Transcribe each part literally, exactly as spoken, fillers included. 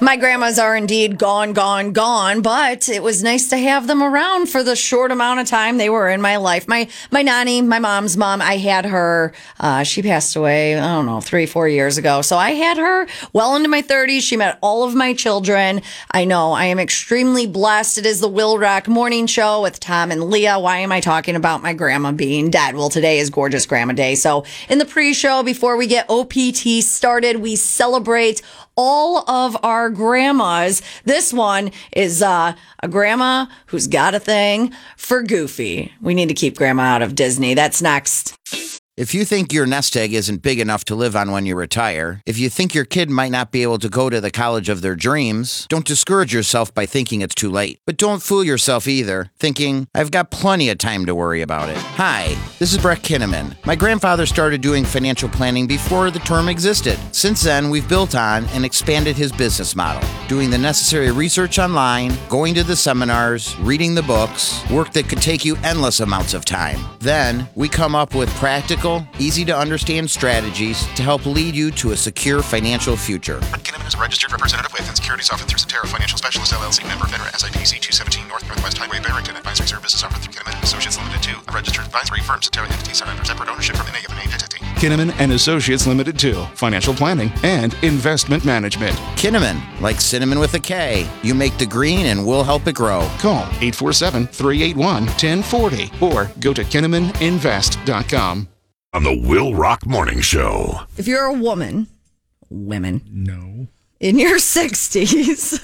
My grandmas are indeed gone, gone, gone, but it was nice to have them around for the short amount of time they were in my life. My my nanny, my mom's mom, I had her, uh, she passed away, I don't know, three, four years ago. So I had her well into my thirties. She met all of my children. I know I am extremely blessed. It is the Will Rock Morning Show with Tom and Leah. Why am I talking about my grandma being dead? Well, today is Gorgeous Grandma Day. So in the pre-show, before we get O P T started, we celebrate all of our grandmas. This one is uh, a grandma who's got a thing for Goofy. We need to keep grandma out of Disney. That's next. If you think your nest egg isn't big enough to live on when you retire, if you think your kid might not be able to go to the college of their dreams, don't discourage yourself by thinking it's too late. But don't fool yourself either, thinking, I've got plenty of time to worry about it. Hi, this is Brett Kinnaman. My grandfather started doing financial planning before the term existed. Since then, we've built on and expanded his business model, doing the necessary research online, going to the seminars, reading the books, work that could take you endless amounts of time. Then, we come up with practical, easy to understand strategies to help lead you to a secure financial future. Brett Kinnaman is a registered representative with and securities offered through Cetera Financial Specialist L L C, member FINRA, S I P C two seventeen North Northwest Highway, Barrington. Advisory services offered through Kinnaman and Associates Limited two, a registered advisory firm. Cetera entities are under separate ownership from any of the named entity. Kinnaman and Associates Limited two, financial planning and investment management. Kinnaman, like cinnamon with a K. You make the green and we'll help it grow. Call eight four seven, three eight one, one zero four zero or go to kinnaman invest dot com. On the Will Rock Morning Show. If you're a woman, women, No. in your sixties,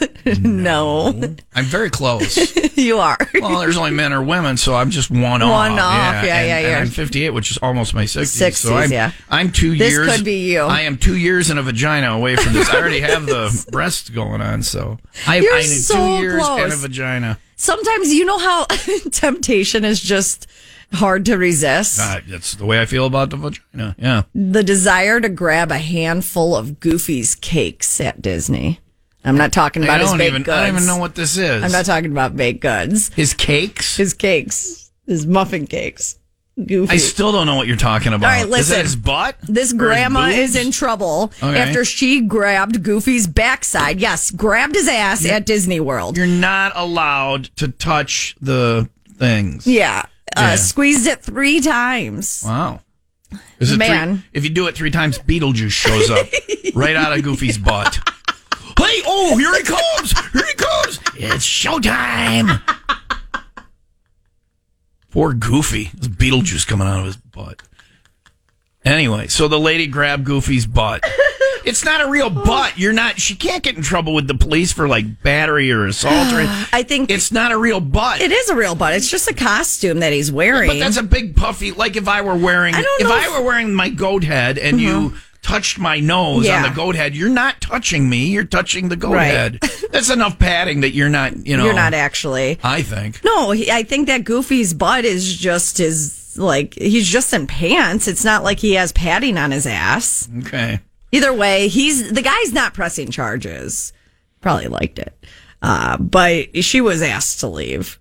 no. no. I'm very close. You are. Well, there's only men or women, so I'm just one off. One off, yeah, and, yeah, and yeah. I'm fifty-eight, which is almost my sixties. sixties, so I'm, yeah. I'm two This years. could be you. I am two years and a vagina away from this. I already have the breasts going on, so I, You're I need so two years close. and a vagina. Sometimes you know how temptation is just hard to resist. Uh, that's the way I feel about the vagina. Yeah. The desire to grab a handful of Goofy's cakes at Disney. I'm not talking about I his don't baked even. goods. I don't even know what this is. I'm not talking about baked goods. His cakes. His cakes. His muffin cakes. Goofy. I still don't know what you're talking about. All right, Is listen. that his butt? This Or his grandma boobs? is in trouble Okay. after she grabbed Goofy's backside. Yes, grabbed his ass at Disney World. You're not allowed to touch the things. Yeah. Uh, Yeah. Squeezed it three times. Wow. Is it Man. Three, if you do it three times, Beetlejuice shows up right out of Goofy's butt. Hey, oh, here he comes! Here he comes! It's showtime! Poor Goofy. There's Beetlejuice coming out of his butt. Anyway, so the lady grabbed Goofy's butt. It's not a real butt. You're not. She can't get in trouble with the police for like battery or assault or anything. I think It's not a real butt. it is a real butt. It's just a costume that he's wearing. But that's a big puffy. Like if I were wearing, I don't if know I if- were wearing my goat head and you touched my nose Yeah. on the goat head, you're not touching me. You're touching the goat Right. head. That's enough padding that you're not. You know, You're not actually. I think. No, he, I think that Goofy's butt is just his, like, he's just in pants. It's not like he has padding on his ass. Okay. Either way, he's the guy's not pressing charges. Probably liked it. Uh, but she was asked to leave.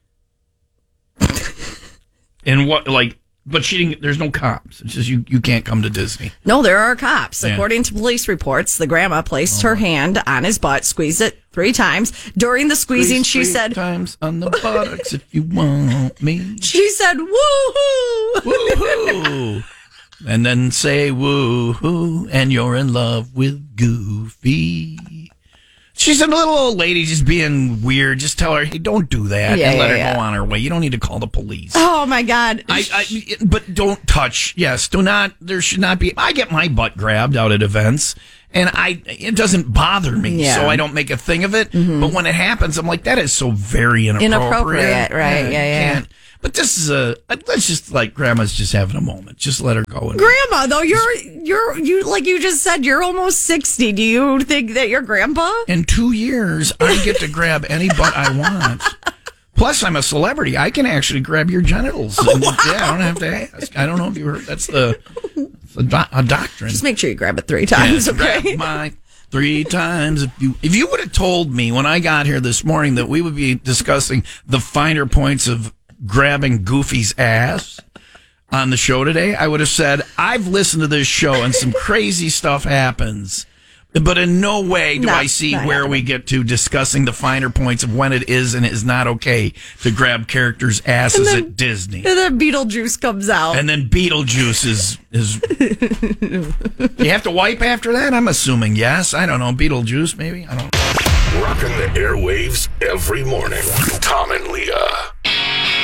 And what like? But she didn't. There's no cops. It's just you. You can't come to Disney. No, there are cops. Yeah. According to police reports, the grandma placed her hand on his butt, squeezed it three times. During the squeezing, Squeeze she three said, times on the buttocks if you want me. she said, woohoo! Woohoo! And then say woohoo, and you're in love with Goofy. She's a little old lady just being weird. Just tell her, hey, don't do that, Yeah, and let yeah, her yeah. go on her way. You don't need to call the police. Oh my God. I, I, but don't touch. Yes, do not. There should not be. I get my butt grabbed out at events, and I it doesn't bother me, Yeah. so I don't make a thing of it. But when it happens, I'm like, that is so very inappropriate. Inappropriate, right, yeah, yeah. can't. But this is a. Let's just like grandma's just having a moment. Just let her go. And, Grandma, though, you're, you're, you, like you just said, you're almost sixty. Do you think that you're grandpa? in two years, I get to grab any butt I want. Plus, I'm a celebrity. I can actually grab your genitals. And, wow. Yeah, I don't have to ask. I don't know if you heard. That's the, the do- a doctrine. Just make sure you grab it three times, Yeah, okay? grab my three times. If you if you would have told me when I got here this morning that we would be discussing the finer points of grabbing Goofy's ass on the show today, I would have said, I've listened to this show and some crazy stuff happens. But in no way do Not- I see not where happening. we get to discussing the finer points of when it is and is not okay to grab characters' asses then- at Disney. And then Beetlejuice comes out. And then Beetlejuice is is. You have to wipe after that? I'm assuming yes. I don't know. Beetlejuice, maybe. I don't know. Rocking the airwaves every morning. Tom and Leah.